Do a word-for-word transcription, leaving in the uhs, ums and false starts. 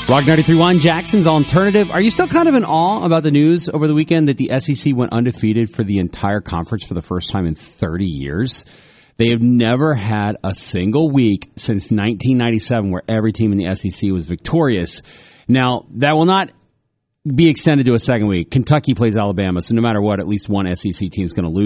Rock ninety-three point one, Jackson's Alternative. Are you still kind of in awe about the news over the weekend that the S E C went undefeated for the entire conference for the first time in thirty years? They have never had a single week since nineteen ninety-seven where every team in the S E C was victorious. Now, that will not be extended to a second week. Kentucky plays Alabama, so no matter what, at least one S E C team is going to lose.